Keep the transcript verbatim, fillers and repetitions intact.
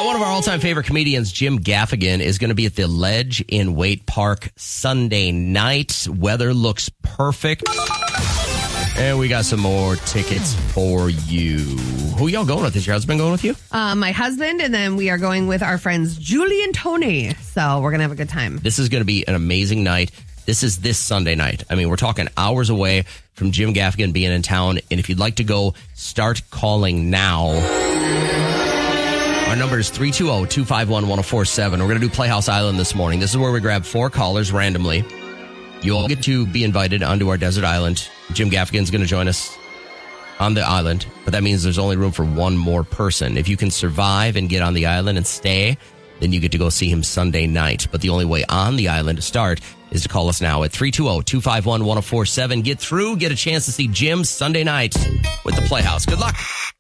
Now, one of our all-time favorite comedians, Jim Gaffigan, is going to be at the Ledge in Waite Park Sunday night. Weather looks perfect. And we got some more tickets for you. Who y'all going with? Is your husband going with you? Uh, my husband, and then we are going with our friends Julie and Tony. So we're going to have a good time. This is going to be an amazing night. This is this Sunday night. I mean, we're talking hours away from Jim Gaffigan being in town. And if you'd like to go, start calling now. Our number is three two zero, two five one, one zero four seven. We're going to do Playhouse Island this morning. This is where we grab four callers randomly. You'll get to be invited onto our desert island. Jim Gaffigan's going to join us on the island, but that means there's only room for one more person. If you can survive and get on the island and stay, then you get to go see him Sunday night. But the only way on the island to start is to call us now at three two zero, two five one, one zero four seven. Get through, get a chance to see Jim Sunday night with the Playhouse. Good luck.